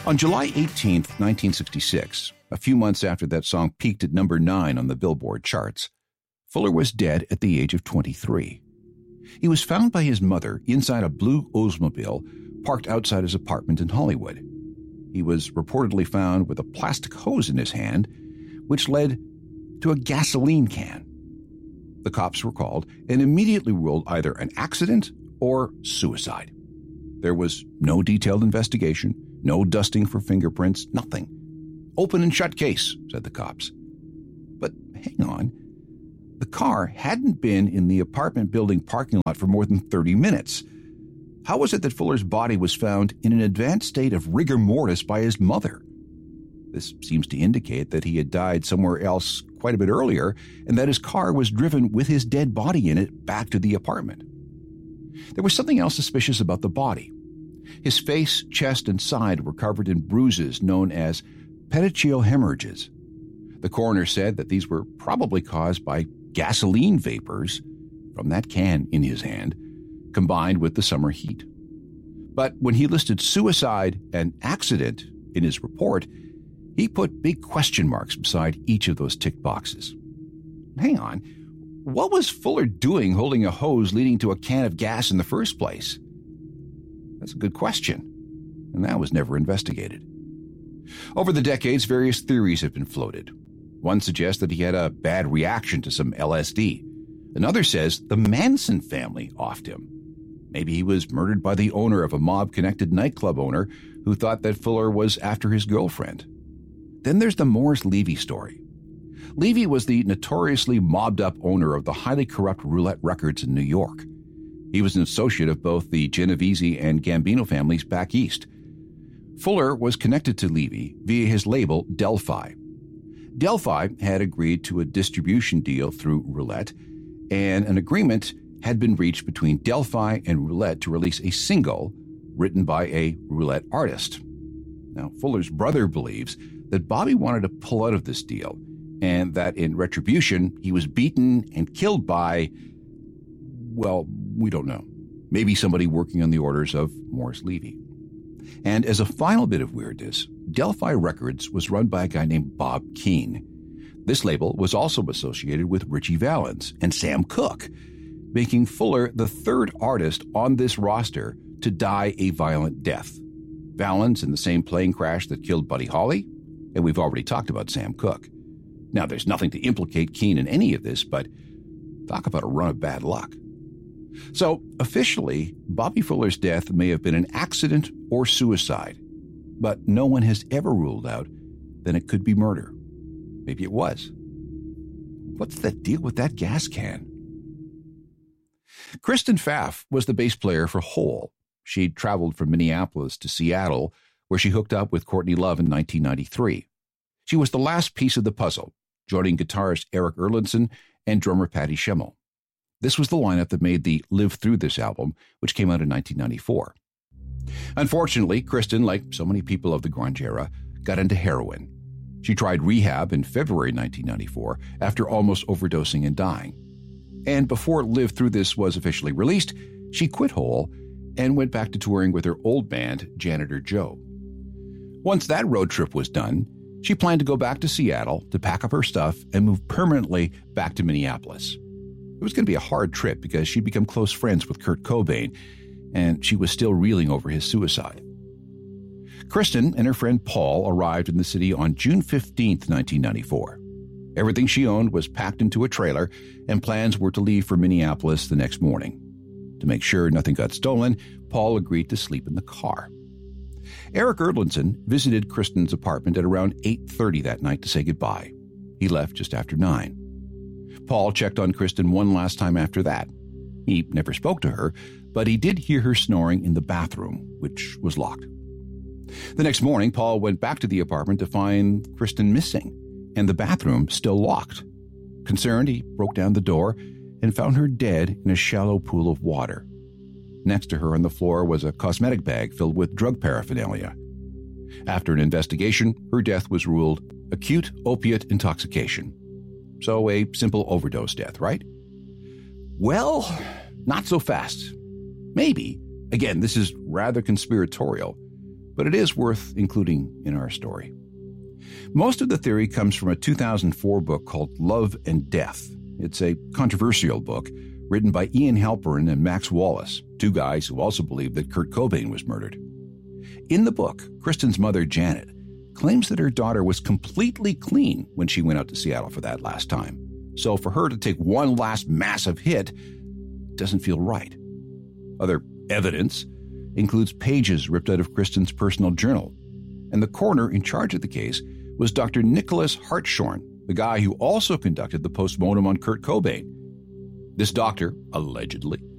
On July 18th, 1966, a few months after that song peaked at number 9 on the Billboard charts, Fuller was dead at the age of 23. He was found by his mother inside a blue Oldsmobile parked outside his apartment in Hollywood. He was reportedly found with a plastic hose in his hand, which led to a gasoline can. The cops were called and immediately ruled either an accident or suicide. There was no detailed investigation, no dusting for fingerprints, nothing. Open and shut case, said the cops. But hang on. The car hadn't been in the apartment building parking lot for more than 30 minutes. How was it that Fuller's body was found in an advanced state of rigor mortis by his mother? This seems to indicate that he had died somewhere else quite a bit earlier and that his car was driven with his dead body in it back to the apartment. There was something else suspicious about the body. His face, chest, and side were covered in bruises known as petechial hemorrhages. The coroner said that these were probably caused by gasoline vapors from that can in his hand, combined with the summer heat. But when he listed suicide and accident in his report, he put big question marks beside each of those tick boxes. Hang on, what was Fuller doing holding a hose leading to a can of gas in the first place? That's a good question, and that was never investigated. Over the decades, various theories have been floated. One suggests that he had a bad reaction to some LSD. Another says the Manson family offed him. Maybe he was murdered by the owner of a mob-connected nightclub owner who thought that Fuller was after his girlfriend. Then there's the Morris Levy story. Levy was the notoriously mobbed-up owner of the highly corrupt Roulette Records in New York. He was an associate of both the Genovese and Gambino families back east. Fuller was connected to Levy via his label Delphi. Delphi had agreed to a distribution deal through Roulette, and an agreement had been reached between Delphi and Roulette to release a single written by a Roulette artist. Now, Fuller's brother believes that Bobby wanted to pull out of this deal, and that in retribution, he was beaten and killed by, well, we don't know. Maybe somebody working on the orders of Morris Levy. And as a final bit of weirdness, Delphi Records was run by a guy named Bob Keane. This label was also associated with Ritchie Valens and Sam Cooke, making Fuller the third artist on this roster to die a violent death. Valens in the same plane crash that killed Buddy Holly, and we've already talked about Sam Cooke. Now, there's nothing to implicate Keane in any of this, but talk about a run of bad luck. So, officially, Bobby Fuller's death may have been an accident or suicide, but no one has ever ruled out that it could be murder. Maybe it was. What's the deal with that gas can? Kristen Pfaff was the bass player for Hole. She'd traveled from Minneapolis to Seattle, where she hooked up with Courtney Love in 1993. She was the last piece of the puzzle, joining guitarist Eric Erlandson and drummer Patty Schemmel. This was the lineup that made the Live Through This album, which came out in 1994. Unfortunately, Kristen, like so many people of the grunge era, got into heroin. She tried rehab in February 1994 after almost overdosing and dying. And before Live Through This was officially released, she quit Hole and went back to touring with her old band, Janitor Joe. Once that road trip was done, she planned to go back to Seattle to pack up her stuff and move permanently back to Minneapolis. It was going to be a hard trip because she'd become close friends with Kurt Cobain, and she was still reeling over his suicide. Kristen and her friend Paul arrived in the city on June 15th, 1994. Everything she owned was packed into a trailer, and plans were to leave for Minneapolis the next morning. To make sure nothing got stolen, Paul agreed to sleep in the car. Eric Erlandson visited Kristen's apartment at around 8:30 that night to say goodbye. He left just after 9. Paul checked on Kristen one last time after that. He never spoke to her, but he did hear her snoring in the bathroom, which was locked. The next morning, Paul went back to the apartment to find Kristen missing, and the bathroom still locked. Concerned, he broke down the door and found her dead in a shallow pool of water. Next to her on the floor was a cosmetic bag filled with drug paraphernalia. After an investigation, her death was ruled acute opiate intoxication. So a simple overdose death, right? Well, not so fast. Maybe. Again, this is rather conspiratorial. but it is worth including in our story. Most of the theory comes from a 2004 book called Love and Death. It's a controversial book written by Ian Halperin and Max Wallace, two guys who also believe that Kurt Cobain was murdered. In the book, Kristen's mother, Janet, claims that her daughter was completely clean when she went out to Seattle for that last time. So for her to take one last massive hit doesn't feel right. Other evidence includes pages ripped out of Kristen's personal journal. And the coroner in charge of the case was Dr. Nicholas Hartshorn, the guy who also conducted the postmortem on Kurt Cobain. This doctor, allegedly,